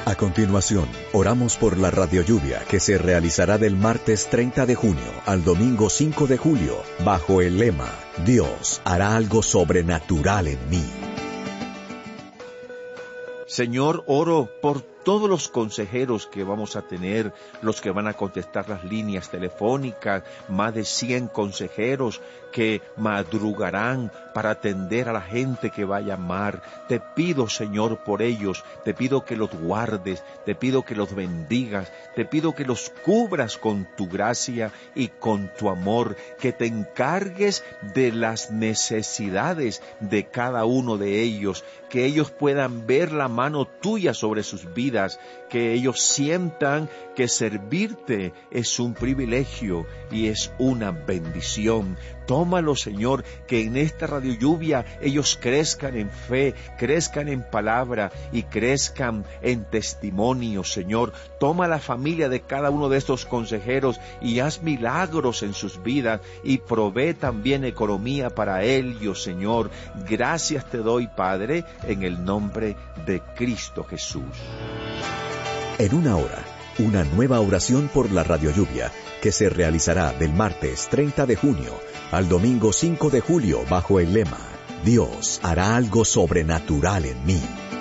A continuación, oramos por la radiolluvia que se realizará del martes 30 de junio al domingo 5 de julio, bajo el lema, Dios hará algo sobrenatural en mí. Señor, oro por todos los consejeros que vamos a tener, los que van a contestar las líneas telefónicas, más de 100 consejeros que madrugarán para atender a la gente que va a llamar. Te pido, Señor, por ellos, te pido que los guardes, te pido que los bendigas, te pido que los cubras con tu gracia y con tu amor, que te encargues de las necesidades de cada uno de ellos, que ellos puedan ver la mano tuya sobre sus vidas, que ellos sientan que servirte es un privilegio y es una bendición. Tómalo, Señor, que en esta radio lluvia ellos crezcan en fe, crezcan en palabra y crezcan en testimonio, Señor. Toma la familia de cada uno de estos consejeros y haz milagros en sus vidas y provee también economía para ellos, Señor. Gracias te doy, Padre, en el nombre de Cristo Jesús. En una hora, una nueva oración por la radiolluvia que se realizará del martes 30 de junio al domingo 5 de julio bajo el lema, Dios hará algo sobrenatural en mí.